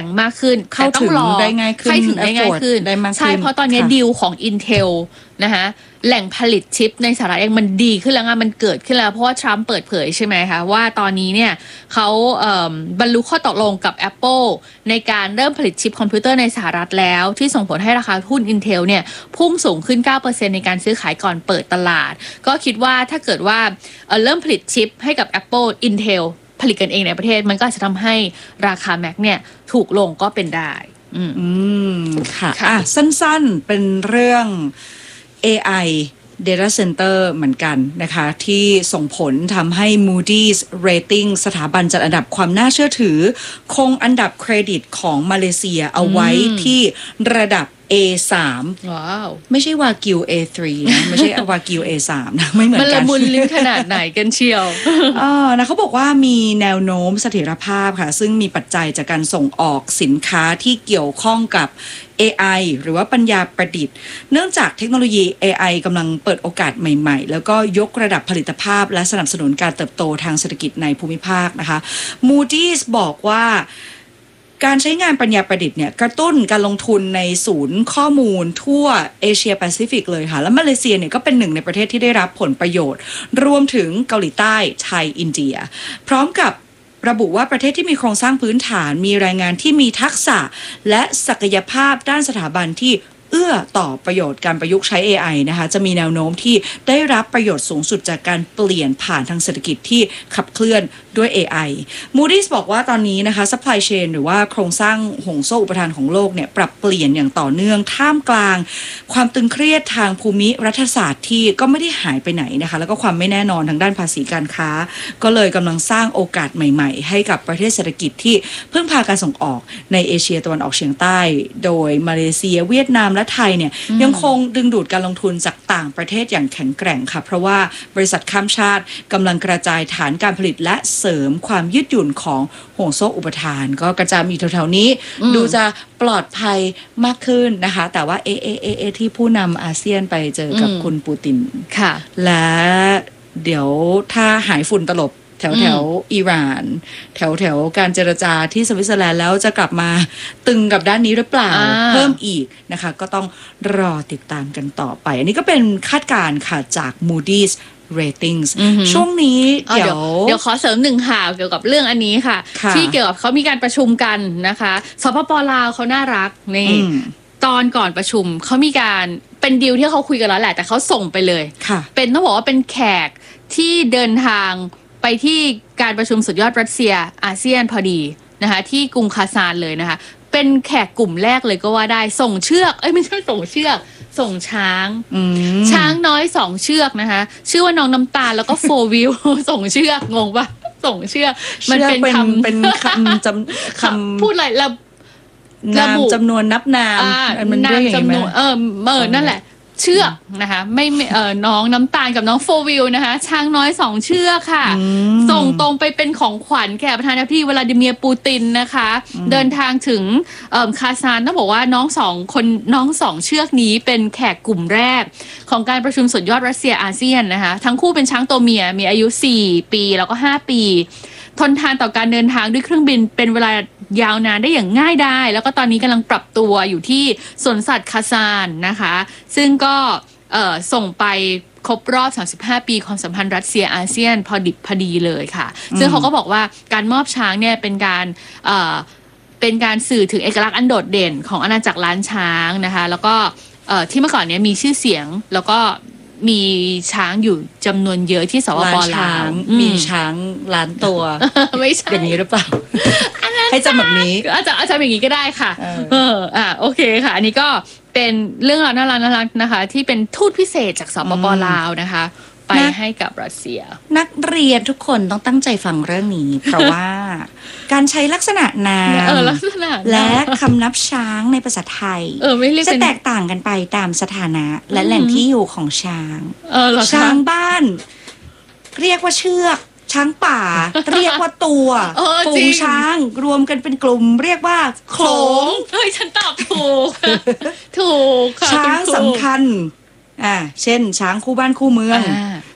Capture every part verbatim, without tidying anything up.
มากขึ้นเข้าถึงได้ง่ายขึ้นเข้าถึงได้ง่ายขึ้นใช่เพราะตอนนี้ดีลของ Intel นะคะแหล่งผลิตชิปในสหรัฐเองมันดีขึ้นแล้วไงมันเกิดขึ้นแล้วเพราะว่าทรัมป์เปิดเผยใช่ไหมคะว่าตอนนี้เนี่ยเขาเอ่อบรรลุข้อตกลงกับ Apple ในการเริ่มผลิตชิปคอมพิวเตอร์ในสหรัฐแล้วที่ส่งผลให้ราคาหุ้น Intel เนี่ยพุ่งสูงขึ้น เก้าเปอร์เซ็นต์ ในการซื้อขายก่อนเปิดตลาดก็คิดว่าถ้าเกิดว่าเอ่อเริ่มผลิตชิปให้กับ Apple Intel ผลิตกันเองในประเทศมันก็จะทำให้ราคา Mac เนี่ยถูกลงก็เป็นได้อืมอืมค่ะอ่ะสั้นๆเป็นเรื่อง เอ ไอ Data Center เหมือนกันนะคะที่ส่งผลทำให้ Moody's Rating สถาบันจัดอันดับความน่าเชื่อถือคงอันดับเครดิตของมาเลเซียเอาไว้ที่ระดับ เอ สามว้าวไม่ใช่วากิว เอ สาม นะไม่ใช่วากิว เอ สาม นะไม่เหมือนกันมันละมุนลิ้นขนาดไหนกันเชียวอ๋อนะเขาบอกว่ามีแนวโน้มเสถียรภาพค่ะซึ่งมีปัจจัยจากการส่งออกสินค้าที่เกี่ยวข้องกับ เอ ไอ หรือว่าปัญญาประดิษฐ์เนื่องจากเทคโนโลยี เอ ไอ กำลังเปิดโอกาสใหม่ๆแล้วก็ยกระดับผลิตภาพและสนับสนุนการเติบโตทางเศรษฐกิจในภูมิภาคนะคะ Moody's บอกว่าการใช้งานปัญญาประดิษฐ์เนี่ยกระตุ้นการลงทุนในศูนย์ข้อมูลทั่วเอเชียแปซิฟิกเลยค่ะและมาเลเซียเนี่ยก็เป็นหนึ่งในประเทศที่ได้รับผลประโยชน์รวมถึงเกาหลีใต้ไทยอินเดียพร้อมกับระบุว่าประเทศที่มีโครงสร้างพื้นฐานมีแรงงานที่มีทักษะและศักยภาพด้านสถาบันที่เอื้อต่อประโยชน์การประยุกต์ใช้ เอ ไอ นะคะจะมีแนวโน้มที่ได้รับประโยชน์สูงสุดจากการเปลี่ยนผ่านทางเศรษฐกิจที่ขับเคลื่อนด้วย เอ ไอ Moody's บอกว่าตอนนี้นะคะ supply chain หรือว่าโครงสร้างห่วงโซ่อุปทานของโลกเนี่ยปรับเปลี่ยนอย่างต่อเนื่องท่ามกลางความตึงเครียดทางภูมิรัฐศาสตร์ที่ก็ไม่ได้หายไปไหนนะคะแล้วก็ความไม่แน่นอนทางด้านภาษีการค้าก็เลยกำลังสร้างโอกาสใหม่ๆให้กับประเทศเศรษฐกิจที่พึ่งพาการส่งออกในเอเชียตะวันออกเฉียงใต้โดยมาเลเซียเวียดนามและไทยเนี่ยยังคงดึงดูดการลงทุนจากต่างประเทศอย่างแข็งแกร่งค่ะเพราะว่าบริษัทข้ามชาติกำลังกระจายฐานการผลิตและเสริมความยืดหยุ่นของห่วงโซ่อุปทานก็กระจายอยู่แถวๆนี้ดูจะปลอดภัยมากขึ้นนะคะแต่ว่าเอเอเอเอที่ผู้นำอาเซียนไปเจอกับคุณปูตินค่ะและเดี๋ยวถ้าหายฝุ่นตลบแถวแถวอิหร่านแถวแถวการเจรจาที่สวิตเซอร์แลนด์แล้วจะกลับมาตึงกับด้านนี้หรือเปล่าเพิ่มอีกนะคะก็ต้องรอติดตามกันต่อไปอันนี้ก็เป็นคาดการณ์ค่ะจาก Moody's Ratings ช่วงนี้เดี๋ยวเดี๋ยวขอเสริมหนึ่งข่าวเกี่ยวกับเรื่องอันนี้ค่ะที่เกี่ยวกับเขามีการประชุมกันนะคะสปป.ลาวเขาน่ารักนี่ตอนก่อนประชุมเขามีการเป็นดีลที่เขาคุยกันแล้วแหละแต่เขาส่งไปเลยเป็นต้องบอกว่าเป็นแขกที่เดินทางไปที่การประชุมสุดยอดรัสเซียอาเซียนพอดีนะคะที่กรุงคาซานเลยนะคะเป็นแขกกลุ่มแรกเลยก็ว่าได้ส่งเชือกเอ้ยไม่ใช่ส่งเชือกส่งช้างช้างน้อยสองเชือกนะคะชื่อว่าน้องน้ำตาลแล้วก็โฟวิลส่งเชือกงงปะส่งเชือกมันเป็นคำเป็นคำจำคำพูดอะไรระนามจำนวนนับนามมันนามจำนวนเออเออนั่นแหละเชือกนะคะไม่เอ่อน้องน้ำตาลกับน้องโฟวิลนะคะช้างน้อยสองเชือกค่ะส่งตรงไปเป็นของขวัญแก่ประธานาธิบดีวลาดิเมียร์ปูตินนะคะเดินทางถึงเอ่อคาซานต้องบอกว่าน้องสองคนน้องสองเชือกนี้เป็นแขกกลุ่มแรกของการประชุมสุดยอดรัสเซียอาเซียนนะคะทั้งคู่เป็นช้างตัวเมียมีอายุสี่ปีแล้วก็ห้าปีทนทานต่อการเดินทางด้วยเครื่องบินเป็นเวลายาวนานได้อย่างง่ายดายแล้วก็ตอนนี้กำลังปรับตัวอยู่ที่สวนสัตว์คาซานนะคะซึ่งก็ส่งไปครบรอบสามสิบห้าปีความสัมพันธ์รัสเซียอาเซียนพอดิบพอดีเลยค่ะซึ่งเขาก็บอกว่าการมอบช้างเนี่ยเป็นการเอ่อเป็นการสื่อถึงเอกลักษณ์อันโดดเด่นของอาณาจักรล้านช้างนะคะแล้วก็ที่เมื่อก่อนเนี้ยมีชื่อเสียงแล้วก็มีช้างอยู่จำนวนเยอะที่สปป.ลาวมีช้างล้านตัวไม่ใช่อย่างนี้หรือเปล่าให้จำแบบนี้อาจจะอาจจะอย่างนี้ก็ได้ค่ะเอออ่ะโอเคค่ะอันนี้ก็เป็นเรื่องราวน่ารักน่ารักนะคะที่เป็นทูตพิเศษจากสปป.ลาวนะคะไปให้กับรัสเซียนักเรียนทุกคนต้องตั้งใจฟังเรื่องนี้เพราะว่าการใช้ลักษณะนามและคำนับช้างในภาษาไทยจะแตกต่างกันไปตามสถานะและแหล่งที่อยู่ของช้างช้างบ้านเรียกว่าเชือกช้างป่าเรียกว่าตัวฝูงช้างรวมกันเป็นกลุ่มเรียกว่าโขลงเฮ้ยฉันตอบถูกถูกค่ะช้างสำคัญอ่าเช่นช้างคู่บ้านคู่เมือง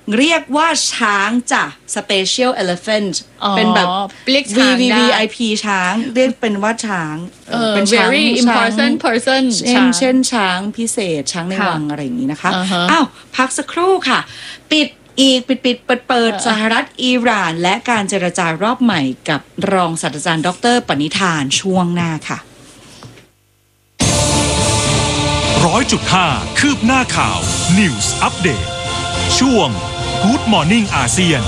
เรียกว่าช้างจ้ะ Special Elephant เป็นแบบเรียกช้างวีได้วี ไอ พี ช้างเรียกเป็นว่าช้างเออเป็นช้าง very ช้าง important person เช่นช้างเช่นช้างพิเศษช้างในค่ะวังอะไรอย่างนี้นะคะอ่าฮะอ้าวพักสักครู่ค่ะ ปิดอีกปิดปิดเปิดเปิดสหรัฐอิหร่านและการเจรจารอบใหม่กับรองศาสตราจารย์ดรปณิธานช่วงหน้าค่ะร้อยจุดห้าคืบหน้าข่าว News Update ช่วง Good Morning อาเซียน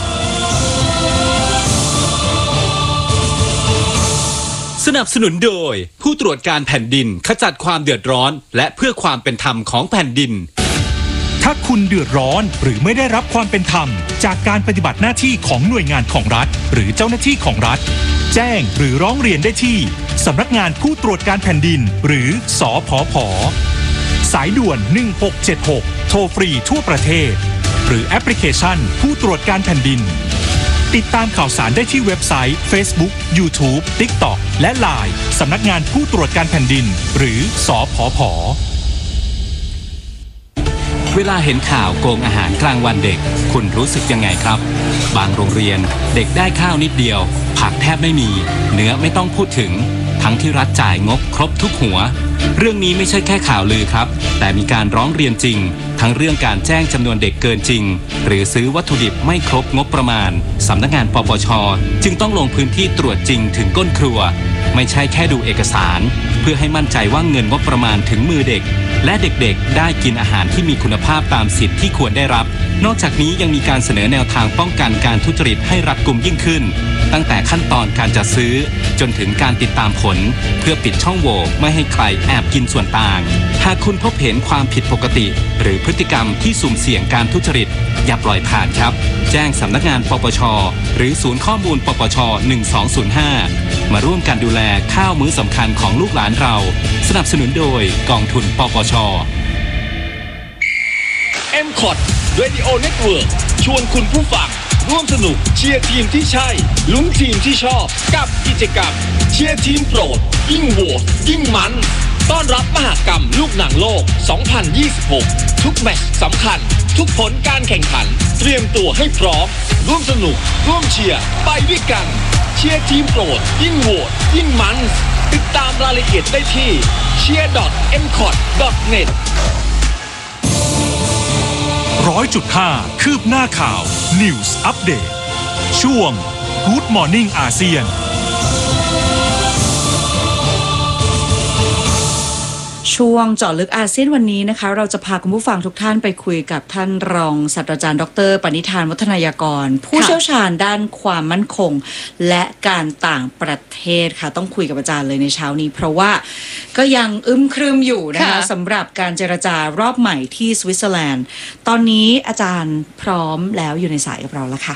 สนับสนุนโดยผู้ตรวจการแผ่นดินขจัดความเดือดร้อนและเพื่อความเป็นธรรมของแผ่นดินถ้าคุณเดือดร้อนหรือไม่ได้รับความเป็นธรรมจากการปฏิบัติหน้าที่ของหน่วยงานของรัฐหรือเจ้าหน้าที่ของรัฐแจ้งหรือร้องเรียนได้ที่สำนักงานผู้ตรวจการแผ่นดินหรือสผผ.สายด่วนหนึ่งหกเจ็ดหกโทรฟรีทั่วประเทศหรือแอปพลิเคชันผู้ตรวจการแผ่นดินติดตามข่าวสารได้ที่เว็บไซต์ Facebook YouTube TikTok และ ไลน์ สำนักงานผู้ตรวจการแผ่นดินหรือสผผ. เวลาเห็นข่าวโกงอาหารกลางวันเด็กคุณรู้สึกยังไงครับบางโรงเรียนเด็กได้ข้าวนิดเดียวผักแทบไม่มีเนื้อไม่ต้องพูดถึงทั้งที่รัฐจ่ายงบครบทุกหัวเรื่องนี้ไม่ใช่แค่ข่าวลือครับแต่มีการร้องเรียนจริงทั้งเรื่องการแจ้งจำนวนเด็กเกินจริงหรือซื้อวัตถุดิบไม่ครบงบประมาณสำนักงานปปช.จึงต้องลงพื้นที่ตรวจจริงถึงก้นครัวไม่ใช่แค่ดูเอกสารเพื่อให้มั่นใจว่าเงินงบประมาณถึงมือเด็กและเด็กๆได้กินอาหารที่มีคุณภาพตามสิทธิ์ที่ควรได้รับนอกจากนี้ยังมีการเสนอแนวทางป้องกันการทุจริตให้รัดกุมยิ่งขึ้นตั้งแต่ขั้นตอนการจัดซื้อจนถึงการติดตามผลเพื่อปิดช่องโหว่ไม่ให้ใครแอบกินส่วนต่างหากคุณพบเห็นความผิดปกติหรือพฤติกรรมที่สุ่มเสี่ยงการทุจริตอย่าปล่อยผ่านครับแจ้งสำนักงานปปช.หรือศูนย์ข้อมูลปปช.หนึ่งสองศูนย์ห้ามาร่วมกันดูแลข้าวมื้อสำคัญของลูกหลานเราสนับสนุนโดยกองทุนปปช. เอ็ม คอ ที Radio Network ชวนคุณผู้ฟังร่วมสนุกเชียร์ทีมที่ใช่ลุ้นทีมที่ชอบกับกิจกรรมเชียร์ทีมโปรดยิ่งโหวตยิ่งมันต้อนรับมหกรรมลูกหนังโลก สองพันยี่สิบหก ทุกแมตช์สำคัญทุกผลการแข่งขันเตรียมตัวให้พร้อมร่วมสนุกร่วมเชียร์ไปด้วยกันเชียร์ทีมโปรดยิ่งโหวตยิ่งมันติดตามรายละเอียดได้ที่ เชียร์ ดอท เอ็ม คอ ที ดอท เน็ตร้อยจุดห้าคืบหน้าข่าว News Update ช่วง Good Morning อาเซียนช่วงเจาะลึกอาเซียนวันนี้นะคะเราจะพาคุณผู้ฟังทุกท่านไปคุยกับท่านรองศาสตราจารย์ดรปณิธานวัฒนายากรผู้เชี่ยวชาญด้านความมั่นคงและการต่างประเทศค่ะต้องคุยกับอาจารย์เลยในเช้านี้เพราะว่าก็ยังอึมครึมอยู่นะคะสำหรับการเจรจารอบใหม่ที่สวิตเซอร์แลนด์ตอนนี้อาจารย์พร้อมแล้วอยู่ในสายกับเราแล้วค่ะ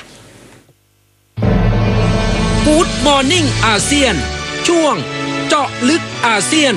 Good Morning อาเซียนช่วงเจาะลึกอาเซียน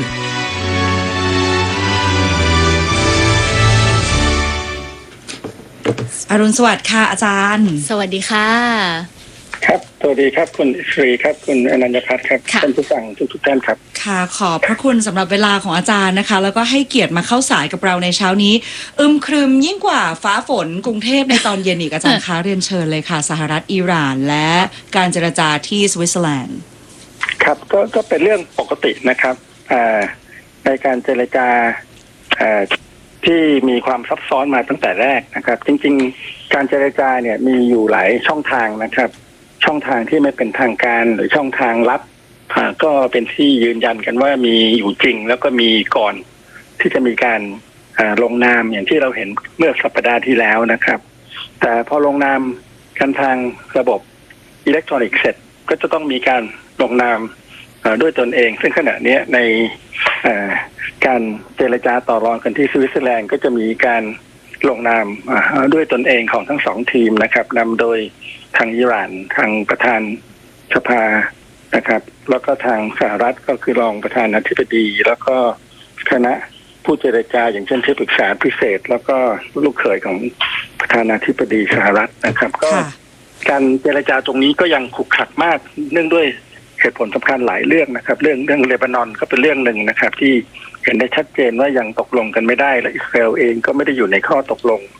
อรุณสวัสดิ์ค่ะอาจารย์สวัสดีค่ะครับสวัสดีครับคุณอิสรีครับคุณอนัญญพัฒน์ครับท่านผู้ฟังทุกทุกท่านครับค่ะขอบพระคุณสำหรับเวลาของอาจารย์นะคะแล้วก็ให้เกียรติมาเข้าสายกับเราในเช้านี้อึมครึมยิ่งกว่าฟ้าฝนกรุงเทพในตอนเย็นอีกอาจารย์คะเรียนเชิญเลยค่ะสหรัฐอิหร่านและการเจรจาที่สวิตเซอร์แลนด์ครับก็ก็เป็นเรื่องปกตินะครับในการเจรจาที่มีความซับซ้อนมาตั้งแต่แรกนะครับจริงๆการเจรจาเนี่ยมีอยู่หลายช่องทางนะครับช่องทางที่ไม่เป็นทางการหรือช่องทางลับก็เป็นที่ยืนยันกันว่ามีอยู่จริงแล้วก็มีก่อนที่จะมีการลงนามอย่างที่เราเห็นเมื่อสัปดาห์ที่แล้วนะครับแต่พอลงนามกันทางระบบอิเล็กทรอนิกส์เสร็จก็จะต้องมีการลงนามด้วยตนเองซึ่งขณะนี้ในการเจรจาต่อรองกันที่สวิตเซอร์แลนด์ก็จะมีการลงนามด้วยตนเองของทั้งสองทีมนะครับนำโดยทางอิหร่านทางประธานสภานะครับแล้วก็ทางสหรัฐก็คือรองประธานาธิบดีแล้วก็คณะผู้เจรจาอย่างเช่นที่ปรึกษาพิเศษแล้วก็ลูกเขยของประธานาธิบดีสหรัฐนะครับก็การเจรจาตรงนี้ก็ยังขรุกขลักมากเนื่องด้วยเหตุผลสำคัญหลายเรื่องนะครับเรื่องเรื่องเลบานอนก็เป็นเรื่องหนึ่งนะครับที่เห็นได้ชัดเจนว่ายังตกลงกันไม่ได้และอิสราเอลเองก็ไม่ได้อยู่ในข้อตกลง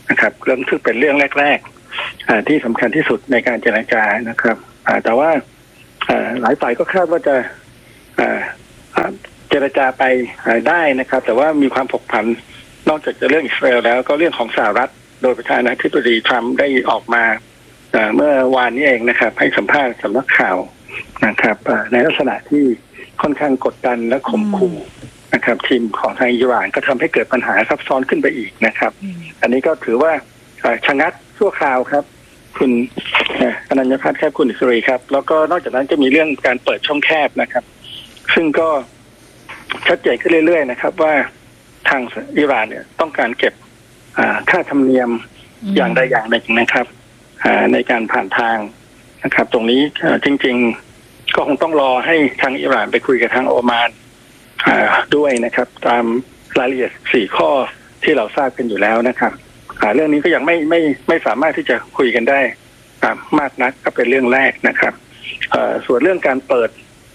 นะครับเรื่องซึ่งเป็นเรื่องแรกๆที่สำคัญที่สุดในการเจรจานะครับแต่ว่าหลายฝ่ายก็คาดว่าจะเจรจาไปได้นะครับแต่ว่ามีความผกผันนอกจากจะเรื่องอิสราเอลแล้วก็เรื่องของสหรัฐโดยประธานาธิบดีทรัมป์ได้ออกมาเมื่อวานนี้เองนะครับให้สัมภาษณ์สำนักข่าวนะครับในลักษณะที่ค่อนข้างกดดันและข่มขู่นะครับทีมของทางอิหร่านก็ทำให้เกิดปัญหาซับซ้อนขึ้นไปอีกนะครับอันนี้ก็ถือว่าชะงักชั่วคราวครับคุณอนัญญพัฒน์ครับคุณอิสรีครับแล้วก็นอกจากนั้นจะมีเรื่องการเปิดช่องแคบนะครับซึ่งก็ชัดเจนขึ้นเรื่อยๆนะครับว่าทางอิหร่านเนี่ยต้องการเก็บค่าธรรมเนียมอย่างใดอย่างหนึ่งนะครับในการผ่านทางนะครับตรงนี้จริงๆก็คงต้องรอให้ทางอิหร่านไปคุยกับทางโอมานด้วยนะครับตามรายละเอียดสี่ข้อที่เราทราบกันอยู่แล้วนะครับเรื่องนี้ก็ยังไม่ไม่ไม่สามารถที่จะคุยกันได้มากนักก็เป็นเรื่องแรกนะครับส่วนเรื่องการเปิด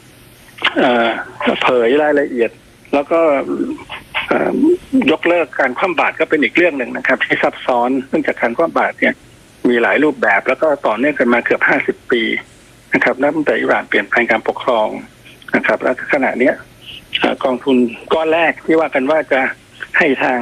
เผยรายละเอียดแล้วก็ยกเลิกการคว่ำบาตรก็เป็นอีกเรื่องหนึ่งนะครับที่ซับซ้อนเนื่องจากการคว่ำบาตรเนี่ยมีหลายรูปแบบแล้วก็ต่อเนื่องกันมาเกือบห้าสิบปีนะครับนับตั้งแต่อิหร่านเปลี่ยนแปลงการปกครองนะครับและขณะนี้กองทุนก้อนแรกที่ว่ากันว่าจะให้ทาง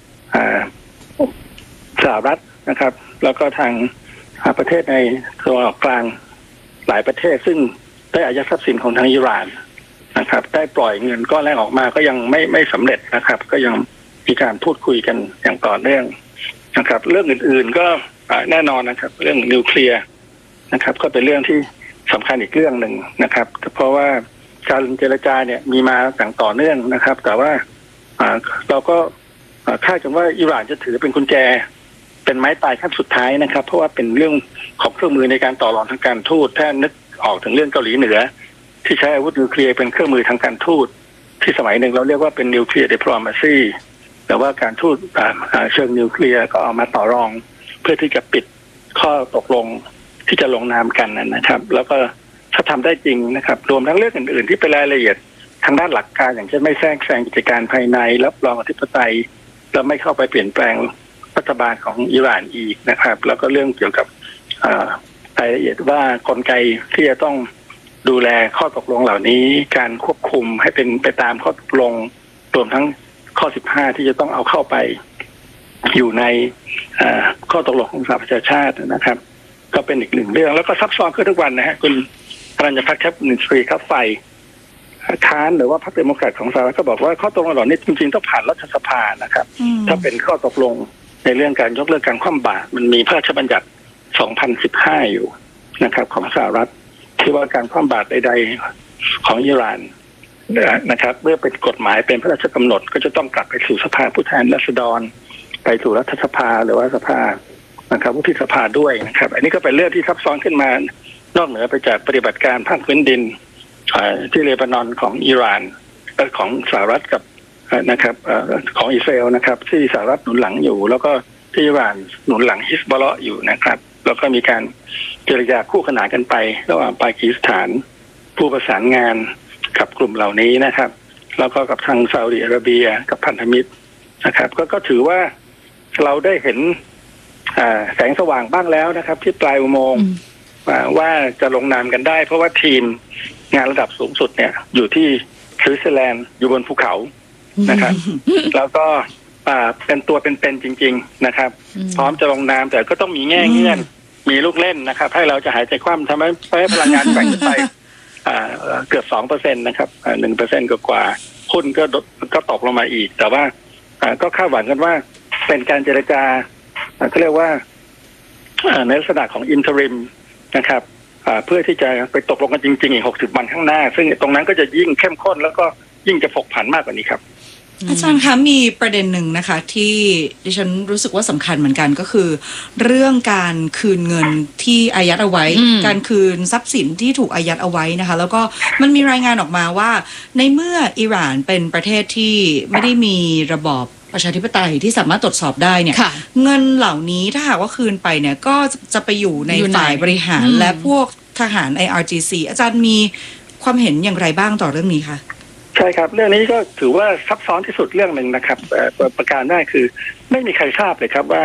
สหรัฐนะครับแล้วก็ทางประเทศในตะวันออกกลางหลายประเทศซึ่งได้อายัดทรัพย์สินของทางอิหร่านนะครับได้ปล่อยเงินก้อนแรกออกมาก็ยังไม่ไม่สำเร็จนะครับก็ยังมีการพูดคุยกันอย่างต่อเนื่องนะครับเรื่องอื่นๆก็แน่นอนนะครับเรื่องนิวเคลียร์นะครับก็เป็นเรื่องที่สำคัญอีกเรื่องหนึ่งนะครับเพราะว่าการเจรจาเนี่ยมีมาอย่างต่อเนื่องนะครับแต่ว่าเราก็คาดกันว่าอิหร่านจะถือเป็นกุญแจเป็นไม้ตายขั้นสุดท้ายนะครับเพราะว่าเป็นเรื่องของเครื่องมือในการต่อรองทางการทูตถ้านึกออกถึงเรื่องเกาหลีเหนือที่ใช้อาวุธนิวเคลียร์เป็นเครื่องมือทางการทูตที่สมัยหนึ่งเราเรียกว่าเป็นนิวเคลียร์ดิปโลมาซีแต่ว่าการทูตเชิงนิวเคลียร์ก็เอามาต่อรองเพื่อที่จะปิดข้อตกลงที่จะลงนามกันนะครับแล้วก็ถ้าทำได้จริงนะครับรวมทั้งเรื่องอื่นๆที่เป็นรายละเอียดทางด้านหลักการอย่างเช่นไม่แทรกแซงกิจการภายในรับรองอธิปไตยและไม่เข้าไปเปลี่ยนแปลงรัฐบาลของอิหร่านอีกนะครับแล้วก็เรื่องเกี่ยวกับรายละเอียดว่ากลไกที่จะต้องดูแลข้อตกลงเหล่านี้การควบคุมให้เป็นไปตามข้อตกลงรวมทั้งข้อสิบห้าที่จะต้องเอาเข้าไปอยู่ในข้อตกลงของสหประชาชาตินะครับก็เป็นอีกหนึ่งเรื่องแล้วก็ซับซ้อนขึ้นทุกวันนะฮะคุณอรัญญพัฒน์ครับหนึ่งฟรีครับไฟค้านหรือว่าพรรคเดโมแครตของสหรัฐก็บอกว่าข้อตกลงเหล่านี้จริงๆต้องผ่านรัฐสภานะครับถ้าเป็นข้อตกลงในเรื่องการยกเลิกการคว่ำบาตรมันมีพระราชบัญญัติสองพันสิบห้าอยู่นะครับของสหรัฐที่ว่าการคว่ำบาตรใดๆของอิหร่านนะครับเมื่อเป็นกฎหมายเป็นพระราชกำหนดก็จะต้องกลับไปสู่สภาผู้แทนราษฎรไปสู่รัฐสภาหรือว่าสภานะครับวุฒิสภาด้วยนะครับอันนี้ก็เป็นเรื่องที่ซับซ้อนขึ้นมานอกเหนือไปจากปฏิบัติการภาคพื้นดินที่เลบานอนของอิหร่านของสหรัฐกับนะครับของอิสราเอลนะครับที่สหรัฐหนุนหลังอยู่แล้วก็ที่อิหร่านหนุนหลังฮิซบอลเลาะห์อยู่นะครับแล้วก็มีการเจรจาคู่ขนานกันไประหว่างปากีสถานผู้ประสานงานกับกลุ่มเหล่านี้นะครับแล้วก็กับทางซาอุดิอาระเบียกับพันธมิตรนะครับก็ก็ถือว่าเราได้เห็นแสงสว่างบ้างแล้วนะครับที่ปลายอุโมงค์ว่าจะลงนามกันได้เพราะว่าทีมงานระดับสูงสุดเนี่ยอยู่ที่สวิตเซอร์แลนด์อยู่บนภูเขานะครับแล้วก็เป็นตัวเป็นๆจริงๆนะครับพร้อมจะลงนามแต่ก็ต้องมีแง่เงื่อนมีลูกเล่นนะครับให้เราจะหายใจคว่ำทำให้ให้พลังงานแบ่งไปเกือบสองเปอร์เซ็นต์นะครับหนึ่งเปอร์เซ็นต์กว่าหุ้นก็ก็ตกลงมาอีกแต่ว่าก็คาดหวังกันว่าเป็นการเจรจาเขาเรียกว่าในลักษณะของอินเทอริมนะครับเพื่อที่จะไปตกลงกันจริงๆอีกหกสิบวันข้างหน้าซึ่งตรงนั้นก็จะยิ่งเข้มข้นแล้วก็ยิ่งจะผกผันมากกว่านี้ครับอาจารย์คะมีประเด็นหนึ่งนะคะที่ดิฉันรู้สึกว่าสำคัญเหมือนกันก็คือเรื่องการคืนเงินที่อายัดเอาไว้การคืนทรัพย์สินที่ถูกอายัดเอาไว้นะคะแล้วก็มันมีรายงานออกมาว่าในเมื่ออิหร่านเป็นประเทศที่ไม่ได้มีระบอบประชาธิปไตยที่สามารถตรวจสอบได้เนี่ยเงินเหล่านี้ถ้าหากว่าคืนไปเนี่ยก็จะไปอยู่ในฝ่ายบริหารและพวกทหาร ไอ อาร์ จี ซี อาจารย์มีความเห็นอย่างไรบ้างต่อเรื่องนี้คะใช่ครับเรื่องนี้ก็ถือว่าซับซ้อนที่สุดเรื่องหนึ่งนะครับประการแรกคือไม่มีใครทราบเลยครับว่า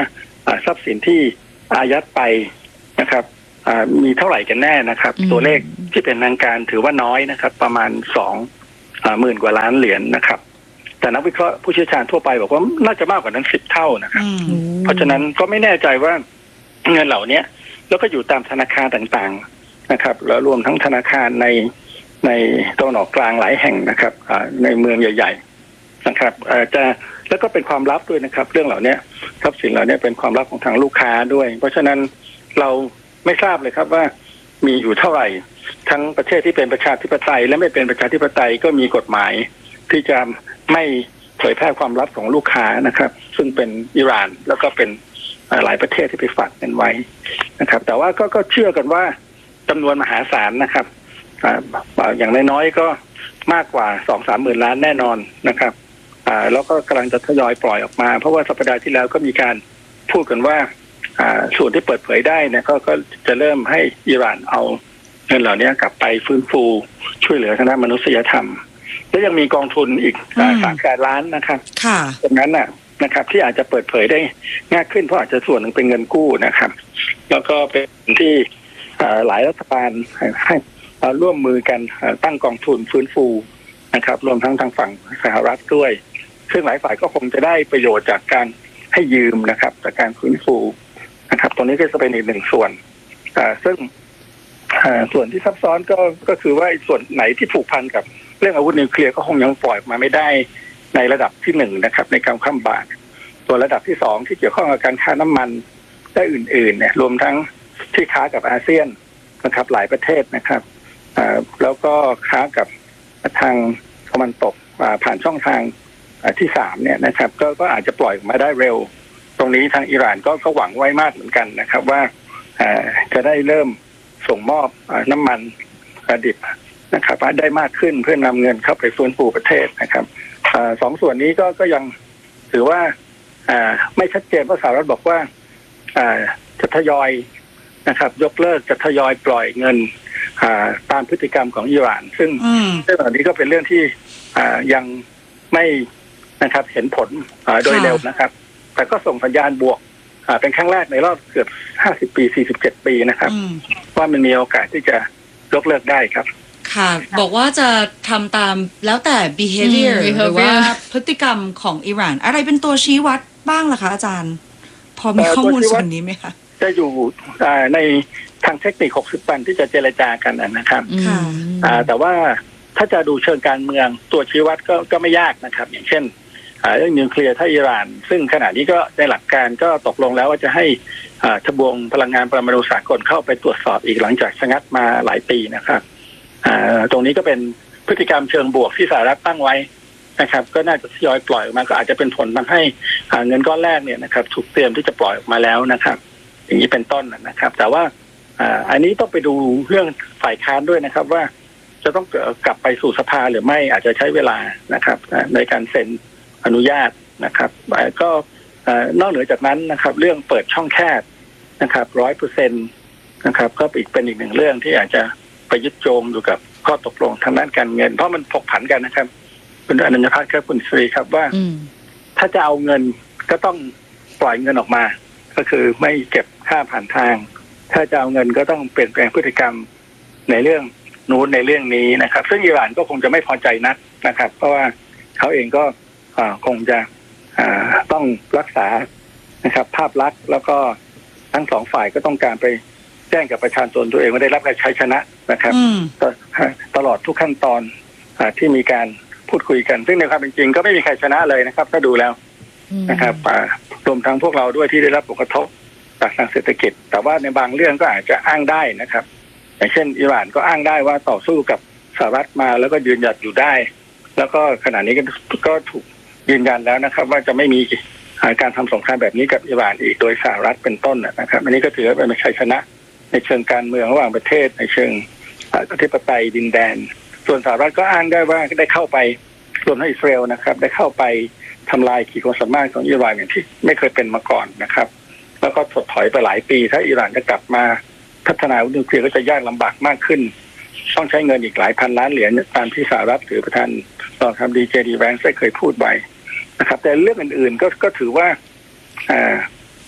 ทรัพย์สินที่อายัดไปนะครับมีเท่าไหร่กันแน่นะครับตัวเลขที่เป็นทางการถือว่าน้อยนะครับประมาณสองหมื่นกว่าล้านเหรียญนะครับแต่นักวิเคราะห์ผู้เชี่ยวชาญทั่วไปบอกว่าน่าจะมากกว่านั้นสิบเท่านะครับเพราะฉะนั้นก็ไม่แน่ใจว่าเงินเหล่านี้แล้วก็อยู่ตามธนาคารต่างๆนะครับแล้วรวมทั้งธนาคารในในตะวันออกกลางหลายแห่งนะครับในเมืองใหญ่ๆนะครับจะแล้วก็เป็นความลับด้วยนะครับเรื่องเหล่านี้ทรัพย์สินเหล่านี้เป็นความลับของทางลูกค้าด้วยเพราะฉะนั้นเราไม่ทราบเลยครับว่ามีอยู่เท่าไหร่ทั้งประเทศที่เป็นประชาธิปไตยและไม่เป็นประชาธิปไตยก็มีกฎหมายที่จะไม่เผยแพร่ความลับของลูกค้านะครับซึ่งเป็นอิหร่านแล้วก็เป็นหลายประเทศที่ไปฝากเงินไว้นะครับแต่ว่าก็ก็เชื่อกันว่าจำนวนมหาศาลนะครับอย่างน้อยๆก็มากกว่าสองสามหมื่นล้านแน่นอนนะครับแล้วก็กำลังจะทยอยปล่อยออกมาเพราะว่าสัปดาห์ที่แล้วก็มีการพูดกันว่าส่วนที่เปิดเผยได้เนี่ยก็ก็จะเริ่มให้อิหร่านเอาเงินเหล่านี้กลับไปฟื้นฟูช่วยเหลือทางด้านมนุษยธรรมและยังมีกองทุนอีกสามแสนล้านนะครับตรงนั้นน่ะนะครับที่อาจจะเปิดเผยได้ง่ายขึ้นเพราะอาจจะส่วนหนึ่งเป็นเงินกู้นะครับแล้วก็เป็นที่หลายรัฐบาลให้ร่วมมือกันตั้งกองทุนฟื้นฟูนะครับรวมทั้งทางฝั่งสหรัฐด้วยซึ่งหลายฝ่ายก็คงจะได้ประโยชน์จากการให้ยืมนะครับจากการฟื้นฟูนะครับตรงนี้ก็จะเป็นอีกหนึ่งส่วนซึ่งส่วนที่ซับซ้อนก็ก็คือว่าส่วนไหนที่ผูกพันกับเรื่องอาวุธนิวเคลียร์ก็คงยังปล่อยมาไม่ได้ในระดับที่หนึ่งนะครับในการข้ามบาทส่วนระดับที่สองที่เกี่ยวข้องกับการค้าน้ำมันได้อื่นๆเนี่ยรวมทั้งที่ค้ากับอาเซียนนะครับหลายประเทศนะครับแล้วก็ค้ากับทางตะวันตกผ่านช่องทางที่สามเนี่ยนะครับก็ก็อาจจะปล่อยมาได้เร็วตรงนี้ทางอิหร่านก็ก็หวังไว้มากเหมือนกันนะครับว่าจะได้เริ่มส่งมอบน้ำมันดิบนะครับได้มากขึ้นเพื่อนำเงินเข้าไปฟื้นฟูประเทศนะครับสองส่วนนี้ก็ก็ยังถือว่าไม่ชัดเจนเพราะสหรัฐบอกว่าจะทยอยนะครับยกเลิกจะทยอยปล่อยเงินตามพฤติกรรมของอิหร่านซึ่งเรื่องเหล่านี้ก็เป็นเรื่องที่ยังไม่นะครับเห็นผลโดยเร็วนะครับแต่ก็ส่งสัญญาณบวกเป็นครั้งแรกในรอบเกือบห้าสิบปีสี่สิบเจ็ดปีนะครับว่ามันมีโอกาสที่จะยกเลิกได้ครับค่ะบอกว่าจะทำตามแล้วแต่ behavior หรือว่าพฤติกรรมของอิหร่านอะไรเป็นตัวชี้วัดบ้างล่ะคะอาจารย์พอมีข้อมูลส่วนนี้ไหมคะจะอยู่ในทางเทคนิคหกสิบวันที่จะเจรจากันนะครับแต่ว่าถ้าจะดูเชิงการเมืองตัวชี้วัดก็ก็ไม่ยากนะครับอย่างเช่นเรื่องนิวเคลียร์ถ้าอิหร่านซึ่งขณะนี้ก็ในหลักการก็ตกลงแล้วว่าจะให้ทบวงพลังงานปรมาณูสากลเข้าไปตรวจสอบอีกหลังจากชะงักมาหลายปีนะครับตรงนี้ก็เป็นพฤติกรรมเชิงบวกที่สหรัฐตั้งไว้นะครับก็น่าจะทยอยปล่อยออกมาก็อาจจะเป็นผลทำให้เงินก้อนแรกเนี่ยนะครับถูกเตรียมที่จะปล่อยออกมาแล้วนะครับอย่างนี้เป็นต้นนะครับแต่ว่าอันนี้ต้องไปดูเรื่องฝ่ายค้านด้วยนะครับว่าจะต้องกลับไปสู่สภาหรือไม่อาจจะใช้เวลานะครับในการเซ็นอนุญาตนะครับก็นอกเหนือจากนั้นนะครับเรื่องเปิดช่องแคบนะครับร้อยเปอร์เซ็นต์นะครับก็อีกเป็นอีกหนึ่งเรื่องที่อาจจะไปยึดโยงอยู่กับข้อตกลงทางด้านการเงินเพราะมันผกผันกันนะครับคุณอนันตพัฒน์ครับคุณศรีครับว่าถ้าจะเอาเงินก็ต้องปล่อยเงินออกมาก็คือไม่เก็บค่าผ่านทางถ้าจะเอาเงินก็ต้องเปลี่ยนแปลงพฤติกรรมในเรื่องนู้นในเรื่องนี้นะครับซึ่งอิหร่านก็คงจะไม่พอใจนักนะครับเพราะว่าเขาเองก็คงจะต้องรักษานะครับภาพลักษณ์แล้วก็ทั้งสองฝ่ายก็ต้องการไปแจ้งกับประชาชนตัวเองว่าได้รับการชัยชนะนะครับตลอดทุกขั้นตอนที่มีการพูดคุยกันซึ่งในความเป็นจริงก็ไม่มีใครชนะเลยนะครับถ้าดูแล้วนะครับรวมทั้งพวกเราด้วยที่ได้รับผลกระทบจากทางเศรษฐกิจแต่ว่าในบางเรื่องก็อาจจะอ้างได้นะครับอย่างเช่นอิหร่านก็อ้างได้ว่าต่อสู้กับสหรัฐมาแล้วก็ยืนหยัดอยู่ได้แล้วก็ขณะนี้ก็ถูกยืนยันแล้วนะครับว่าจะไม่มีการทำสงครามแบบนี้กับอิหร่านอีกโดยสหรัฐเป็นต้นนะครับอันนี้ก็ถือว่าเป็นชัยชนะในเชิงการเมืองระหว่างประเทศในเชิงอธิปไตยดินแดนส่วนสหรัฐก็อ้างได้ว่าได้เข้าไปรวมทั้งอิสราเอลนะครับได้เข้าไปทำลายขีดความสามารถของอิหร่านอย่างที่ไม่เคยเป็นมาก่อนนะครับแล้วก็ถดถอยไปหลายปีถ้าอิหร่านจะกลับมาพัฒนาอาวุธนิวเคลียร์ก็จะยากลำบากมากขึ้นต้องใช้เงินอีกหลายพันล้านเหรียญตามที่สหรัฐหรือประธานรองดีเจดีแวนซ์ได้เคยพูดไว้นะครับแต่เรื่องอื่นๆก็ก็ถือว่า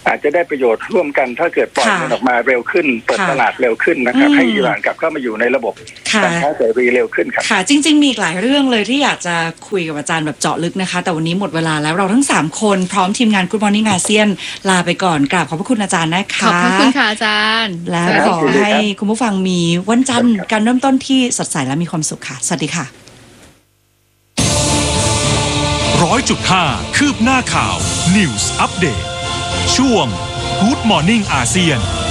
อาจจะได้ประโยชน์ร่วมกันถ้าเกิดปล่อยมันออกมาเร็วขึ้นเปิดตลาดเร็วขึ้นนะครับให้อิหร่านกลับเข้ามาอยู่ในระบบการค้าเสรีเร็วขึ้นครับค่ะจริงๆมีหลายเรื่องเลยที่อยากจะคุยกับอาจารย์แบบเจาะลึกนะคะแต่วันนี้หมดเวลาแล้วเราทั้งสามคนพร้อมทีมงาน Good Morning อาเซียนลาไปก่อนกราบขอบพระคุณอาจารย์นะคะขอบพระคุณค่ะอาจารย์และขอให้คุณผู้ฟังมีวันจันทร์การเริ่มต้นที่สดใสและมีความสุขค่ะสวัสดีค่ะร้อยจุดห้าคืบหน้าข่าว News Update ช่วง Good Morning อาเซียน